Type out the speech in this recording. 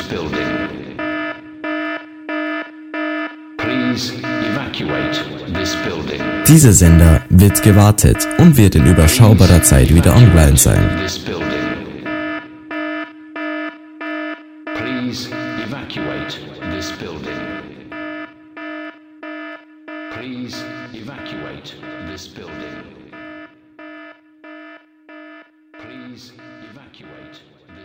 building. Please evacuate this building. Dieser Sender wird gewartet und wird in überschaubarer Zeit wieder online sein. Please evacuate this building. Please evacuate this building.